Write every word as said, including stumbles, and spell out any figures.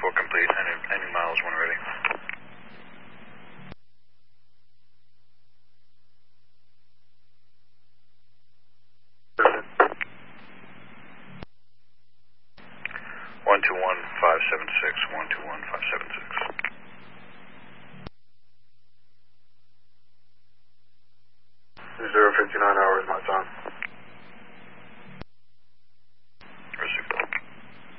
four complete. Any, any miles when ready. One two one five seven six. One two one five seven six. Zero fifty nine hours my time.